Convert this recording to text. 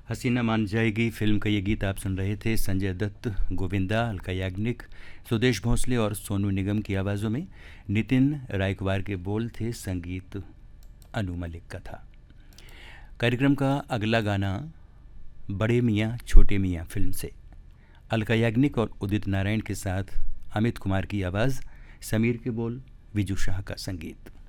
हसीना मान जाएगी फिल्म का ये गीत आप सुन रहे थे। संजय दत्त, गोविंदा, अलका याग्निक, सुदेश भोंसले और सोनू निगम की आवाज़ों में। नितिन रायकवार के बोल थे, संगीत अनु मलिक का था। कार्यक्रम का अगला गाना बड़े मियाँ छोटे मियाँ फिल्म से। अलका याग्निक और उदित नारायण के साथ अमित कुमार की आवाज़, समीर के बोल, विजू शाह का संगीत।